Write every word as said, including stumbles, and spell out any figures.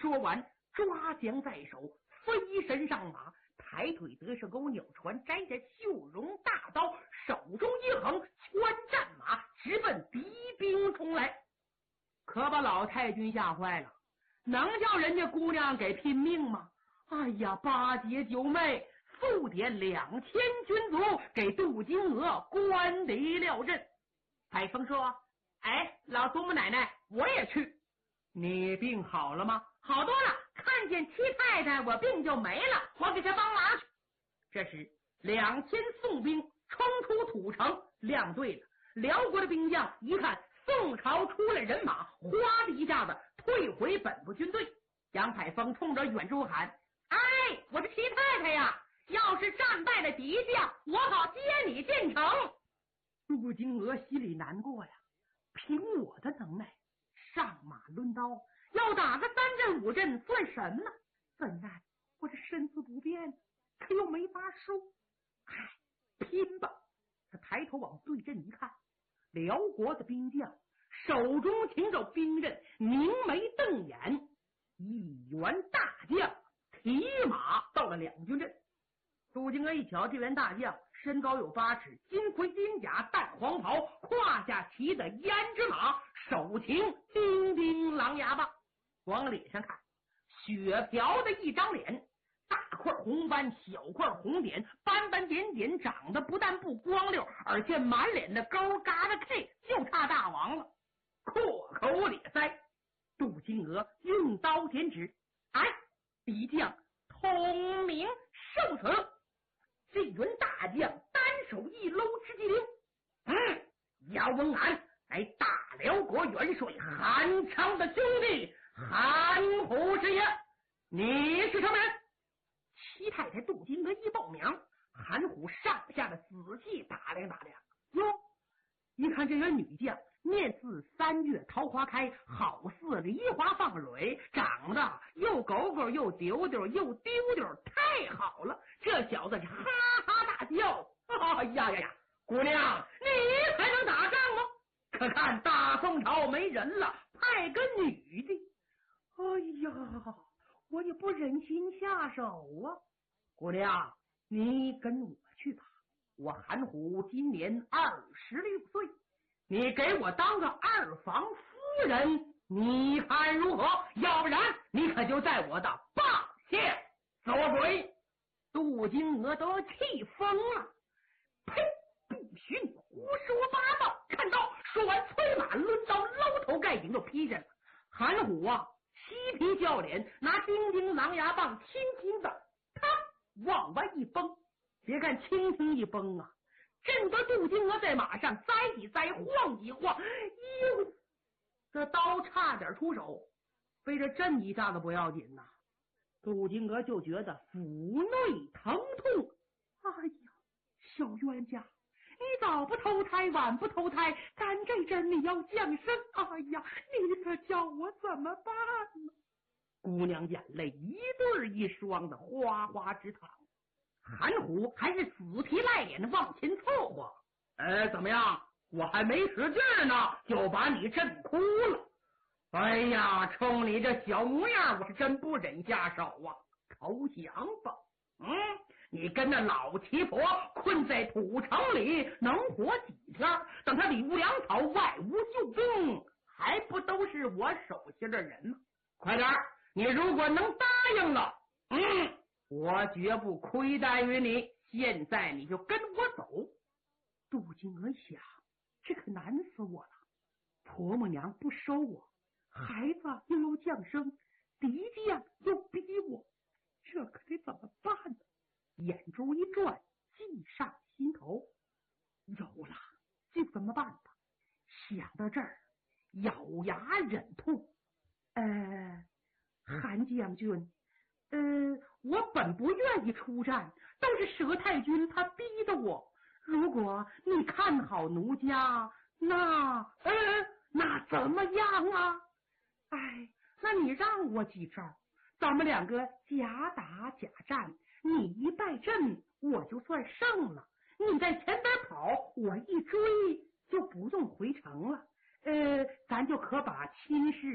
说完，抓将在手，飞身上马，抬腿得是钩扭船，摘下绣绒大刀，手中一横，圈战马，直奔敌兵冲来。可把老太君吓坏了，能叫人家姑娘给拼命吗？哎呀，八姐九妹速点两千军卒给杜金娥关离了阵。海峰说：哎，老祖母奶奶，我也去。你病好了吗？好多了，看见七太太我病就没了，我给她帮忙去。这时两千宋兵冲出土城，亮队了。辽国的兵将一看宋朝出了人马，哗的一下子退回本部军队。杨海峰冲着远处喊：哎，我的七太太呀，要是战败了敌将，我好接你进城。杜金娥心里难过呀，凭我的能耐上马抡刀，要打个三阵五阵算什么呢？怎奈我这身子不便，可又没法输。唉，拼吧！他抬头往对阵一看，辽国的兵将手中擎着兵刃，凝眉瞪眼，一员大将骑马到了两军阵。杜金娥一瞧，这员大将身高有八尺，金盔金甲，淡黄袍，胯下骑的胭脂马，手擎叮叮狼牙棒。往脸上看，雪瓢的一张脸，大块红斑，小块红点，斑斑点点，长得不但不光溜，而且满脸的沟疙瘩 K， 就差大王了。阔口咧腮，杜金娥用刀点指：哎，敌将通名受死。这员大将单手一搂直击灵，嗯，姚文安乃大辽国元帅韩昌的兄弟，韩虎是也。你是什么人？七太太杜金娥一报名，韩虎上下的仔细打量打量，哟，一看这员女将面似三月桃花开，好似梨花放蕊，长得又狗狗又丢丢又丢丢，太好了。这小子是哈哈大笑，哎呀呀呀，姑娘，你还能打仗吗？可看大宋朝没人了，派个女的。哎呀，我也不忍心下手啊。姑娘，你跟我去吧，我韩虎今年二十六岁，你给我当个二房夫人，你看如何？要不然你可就在我的棒下做鬼。杜金娥都气疯了，呸！不许你胡说八道！看到说完，催马抡刀，搂头盖顶就劈下了。韩虎啊，嬉皮笑脸，拿叮叮狼牙棒轻轻的他往外一崩。别看轻轻一崩啊，震得杜金娥在马上栽几栽，晃几晃，哟，这刀差点出手，非这震一下子不要紧呐、啊。杜金娥就觉得腹内疼痛。哎呀，小冤家，你早不投胎晚不投胎，咱这阵你要降生，哎呀，你可叫我怎么办呢？姑娘眼泪一对一双的哗哗直淌。韩虎还是死皮赖脸的往前凑合，呃，怎么样？我还没使劲呢，就把你震哭了。哎呀，冲你这小模样，我是真不忍下手啊！投降吧，嗯，你跟那老奇婆困在土城里，能活几天？等他里无粮草，外无救兵，还不都是我手下的人吗？快点，你如果能答应了，嗯，我绝不亏待于你。现在你就跟我走。杜金娥想，这可难死我了，婆母娘不收我，孩子又要降生，敌将又逼我，这可得怎么办呢？眼珠一转，计上心头，有了，就这么办吧。想到这儿，咬牙忍痛。呃，韩将军，呃，我本不愿意出战，都是佘太君他逼的我。如果你看好奴家，那呃，那怎么样啊？哎，那你让我几招，咱们两个假打假战，你一败阵，我就算胜了。你在前边跑，我一追就不用回城了。呃，咱就可把亲事